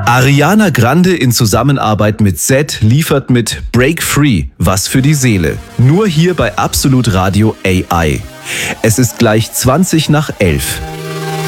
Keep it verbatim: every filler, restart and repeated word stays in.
Ariana Grande in Zusammenarbeit mit Zedd liefert mit Break Free was für die Seele. Nur hier bei Absolut Radio A I. Es ist gleich zwanzig nach elf.